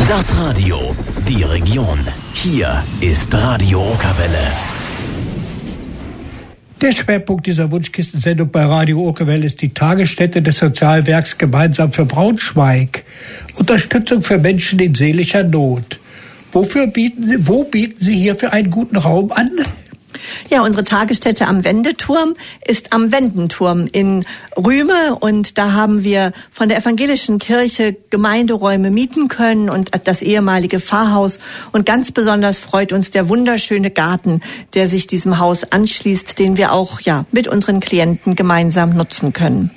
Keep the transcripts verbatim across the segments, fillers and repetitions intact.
Das Radio, die Region. Hier ist Radio Okerwelle. Der Schwerpunkt dieser Wunschkistensendung bei Radio Okerwelle ist die Tagesstätte des Sozialwerks Gemeinsam für Braunschweig. Unterstützung für Menschen in seelischer Not. Wofür bieten Sie, wo bieten Sie hierfür einen guten Raum an? Ja, unsere Tagesstätte am Wendeturm ist am Wendenturm in Rüme, und da haben wir von der evangelischen Kirche Gemeinderäume mieten können und das ehemalige Pfarrhaus, und ganz besonders freut uns der wunderschöne Garten, der sich diesem Haus anschließt, den wir auch ja mit unseren Klienten gemeinsam nutzen können.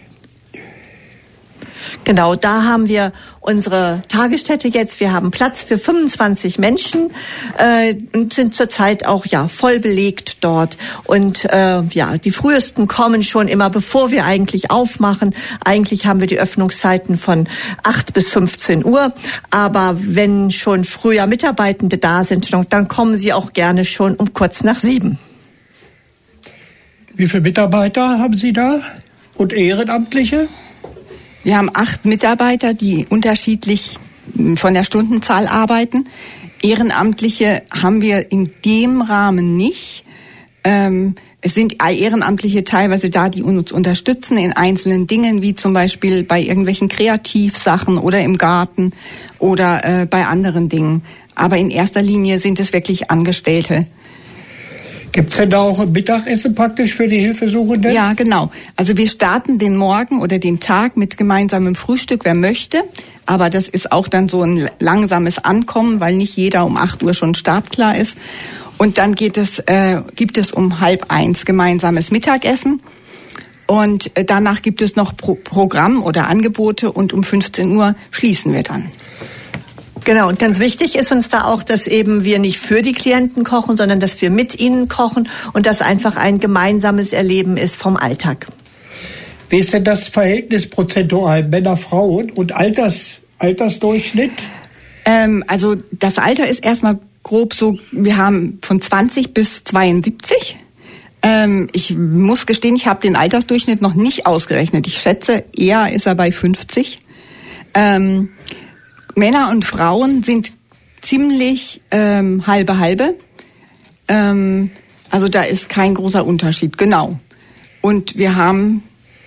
Genau, da haben wir unsere Tagesstätte jetzt. Wir haben Platz für fünfundzwanzig Menschen äh, und sind zurzeit auch ja voll belegt dort. Und äh, ja, die frühesten kommen schon immer, bevor wir eigentlich aufmachen. Eigentlich haben wir die Öffnungszeiten von acht bis fünfzehn Uhr. Aber wenn schon früher Mitarbeitende da sind, dann kommen sie auch gerne schon um kurz nach sieben. Wie viele Mitarbeiter haben Sie da und Ehrenamtliche? Wir haben acht Mitarbeiter, die unterschiedlich von der Stundenzahl arbeiten. Ehrenamtliche haben wir in dem Rahmen nicht. Ähm, es sind Ehrenamtliche teilweise da, die uns unterstützen in einzelnen Dingen, wie zum Beispiel bei irgendwelchen Kreativsachen oder im Garten oder äh, bei anderen Dingen. Aber in erster Linie sind es wirklich Angestellte. Gibt es denn da auch ein Mittagessen praktisch für die Hilfesuchenden? Ja, genau. Also wir starten den Morgen oder den Tag mit gemeinsamem Frühstück, wer möchte. Aber das ist auch dann so ein langsames Ankommen, weil nicht jeder um acht Uhr schon startklar ist. Und dann geht es, äh, gibt es um halb eins gemeinsames Mittagessen. Und äh, danach gibt es noch Pro- Programm oder Angebote, und um fünfzehn Uhr schließen wir dann. Genau, und ganz wichtig ist uns da auch, dass eben wir nicht für die Klienten kochen, sondern dass wir mit ihnen kochen und das einfach ein gemeinsames Erleben ist vom Alltag. Wie ist denn das Verhältnis prozentual Männer, Frauen und Alters, Altersdurchschnitt? Ähm, also das Alter ist erstmal grob so, wir haben von zwanzig bis zweiundsiebzig. Ähm, ich muss gestehen, ich habe den Altersdurchschnitt noch nicht ausgerechnet. Ich schätze, eher ist er bei fünfzig. Ähm, Männer und Frauen sind ziemlich ähm, halbe halbe. Ähm, also da ist kein großer Unterschied, genau. Und wir haben,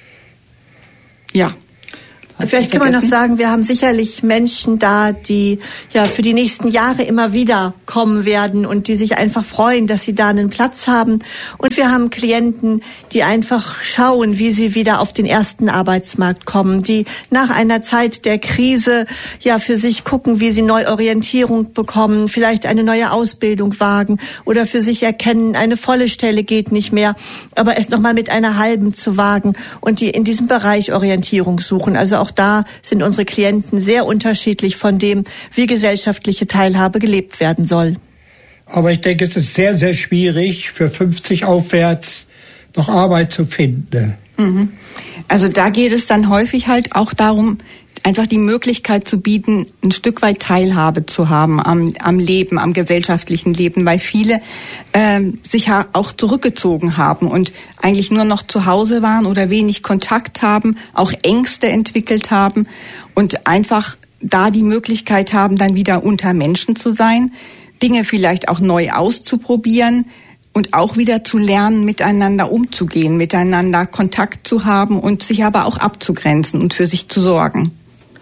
ja. Vielleicht kann man noch sagen, wir haben sicherlich Menschen da, die ja für die nächsten Jahre immer wieder kommen werden und die sich einfach freuen, dass sie da einen Platz haben. Und wir haben Klienten, die einfach schauen, wie sie wieder auf den ersten Arbeitsmarkt kommen, die nach einer Zeit der Krise ja für sich gucken, wie sie Neuorientierung bekommen, vielleicht eine neue Ausbildung wagen oder für sich erkennen, eine volle Stelle geht nicht mehr, aber es nochmal mit einer halben zu wagen und die in diesem Bereich Orientierung suchen. Also auch da sind unsere Klienten sehr unterschiedlich von dem, wie gesellschaftliche Teilhabe gelebt werden soll. Aber ich denke, es ist sehr, sehr schwierig, für fünfzig aufwärts noch Arbeit zu finden. Mhm. Also da geht es dann häufig halt auch darum, einfach die Möglichkeit zu bieten, ein Stück weit Teilhabe zu haben am, am Leben, am gesellschaftlichen Leben, weil viele ähm, sich ja auch zurückgezogen haben und eigentlich nur noch zu Hause waren oder wenig Kontakt haben, auch Ängste entwickelt haben und einfach da die Möglichkeit haben, dann wieder unter Menschen zu sein, Dinge vielleicht auch neu auszuprobieren und auch wieder zu lernen, miteinander umzugehen, miteinander Kontakt zu haben und sich aber auch abzugrenzen und für sich zu sorgen.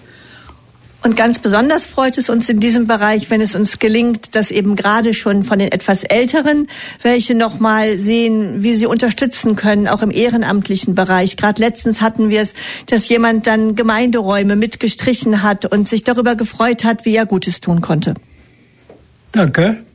Und ganz besonders freut es uns in diesem Bereich, wenn es uns gelingt, dass eben gerade schon von den etwas Älteren, welche noch mal sehen, wie sie unterstützen können, auch im ehrenamtlichen Bereich. Gerade letztens hatten wir es, dass jemand dann Gemeinderäume mitgestrichen hat und sich darüber gefreut hat, wie er Gutes tun konnte. Danke.